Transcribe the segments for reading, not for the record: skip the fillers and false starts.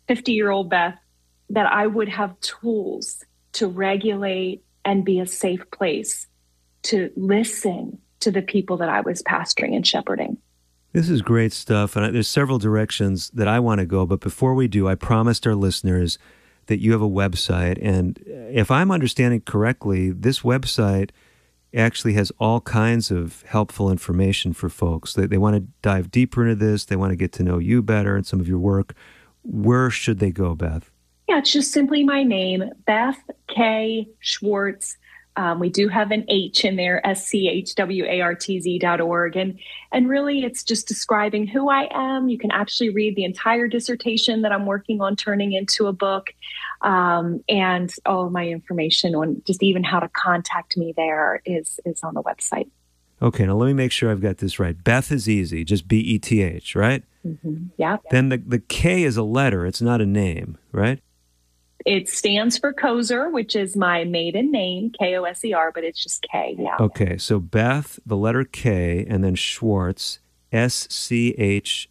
50-year-old Beth, that I would have tools to regulate and be a safe place to listen to the people that I was pastoring and shepherding. This is great stuff, and there's several directions that I want to go, but before we do, I promised our listeners that you have a website, and if I'm understanding correctly, this website actually has all kinds of helpful information for folks. They want to dive deeper into this, they want to get to know you better and some of your work. Where should they go, Beth? Yeah, it's just simply my name, Beth K. Schwartz. We do have an H in there, schwartz.org. And really, it's just describing who I am. You can actually read the entire dissertation that I'm working on turning into a book, and all of my information on just even how to contact me there is on the website. Okay, now let me make sure I've got this right. Beth is easy, just Beth, right? Mm-hmm. Yeah. Then the K is a letter. It's not a name, right? It stands for Koser, which is my maiden name, Koser, but it's just K, yeah. Okay, so Beth, the letter K, and then Schwartz, Schwartz.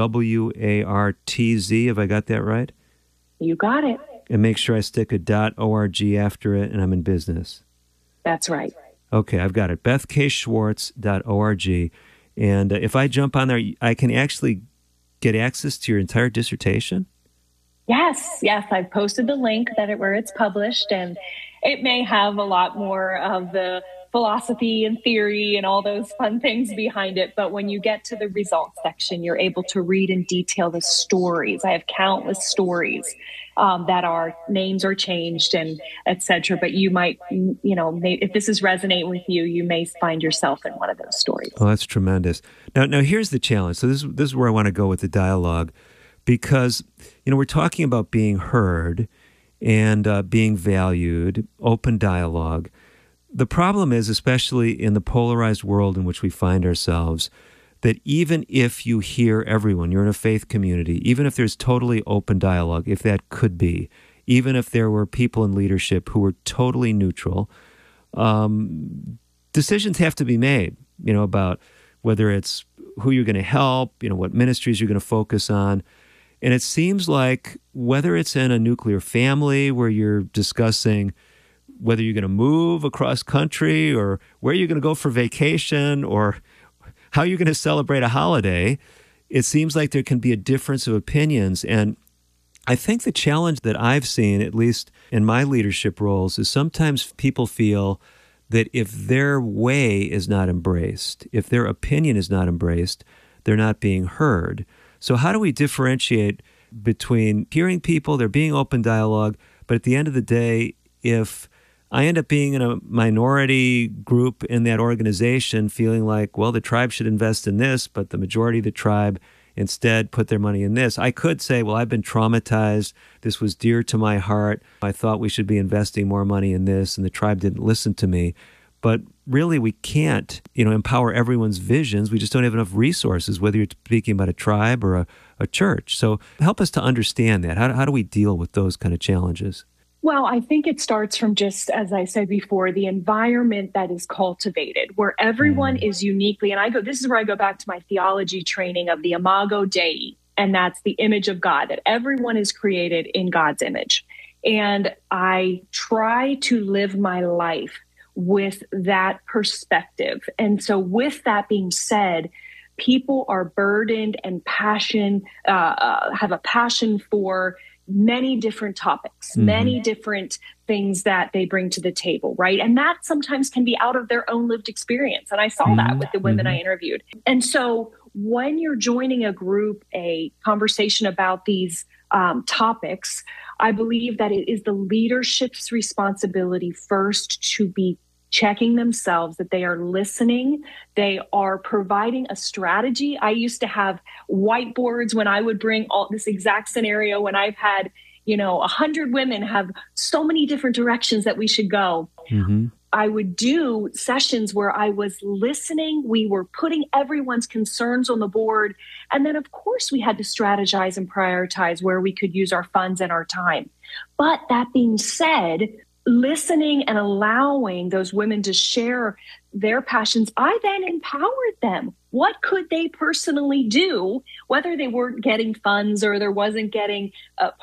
Have I got that right? You got it. And make sure I stick a .org after it, and I'm in business. That's right. Okay, I've got it. BethKSchwartz.org. And if I jump on there, I can actually get access to your entire dissertation? Yes. I've posted the link where it's published, and it may have a lot more of the philosophy and theory and all those fun things behind it. But when you get to the results section, you're able to read in detail the stories. I have countless stories that our names are changed and et cetera. But you might, if this is resonate with you, you may find yourself in one of those stories. Oh, that's tremendous. Now here's the challenge. So this is where I want to go with the dialogue. Because, we're talking about being heard and being valued, open dialogue. The problem is, especially in the polarized world in which we find ourselves, that even if you hear everyone, you're in a faith community, even if there's totally open dialogue, if that could be, even if there were people in leadership who were totally neutral, decisions have to be made, about whether it's who you're going to help, what ministries you're going to focus on. And it seems like whether it's in a nuclear family where you're discussing whether you're going to move across country or where you're going to go for vacation or how you're going to celebrate a holiday, it seems like there can be a difference of opinions. And I think the challenge that I've seen, at least in my leadership roles, is sometimes people feel that if their way is not embraced, if their opinion is not embraced, they're not being heard. So how do we differentiate between hearing people, there being open dialogue, but at the end of the day, if I end up being in a minority group in that organization feeling like, well, the tribe should invest in this, but the majority of the tribe instead put their money in this, I could say, well, I've been traumatized. This was dear to my heart. I thought we should be investing more money in this, and the tribe didn't listen to me. But really, we can't, empower everyone's visions. We just don't have enough resources, whether you're speaking about a tribe or a church. So help us to understand that. How do we deal with those kind of challenges? Well, I think it starts from just, as I said before, the environment that is cultivated, where everyone is uniquely, this is where I go back to my theology training of the Imago Dei, and that's the image of God, that everyone is created in God's image. And I try to live my life with that perspective. And so with that being said, people are burdened and have a passion for many different topics, many different things that they bring to the table, right? And that sometimes can be out of their own lived experience. And I saw that with the women I interviewed. And so when you're joining a group, a conversation about these topics, I believe that it is the leadership's responsibility first to be checking themselves, that they are listening, they are providing a strategy. I used to have whiteboards when I would bring all this exact scenario when I've had, 100 women have so many different directions that we should go. I would do sessions where I was listening. We were putting everyone's concerns on the board. And then, of course, we had to strategize and prioritize where we could use our funds and our time. But that being said, listening and allowing those women to share their passions, I then empowered them. What could they personally do, whether they weren't getting funds or there wasn't getting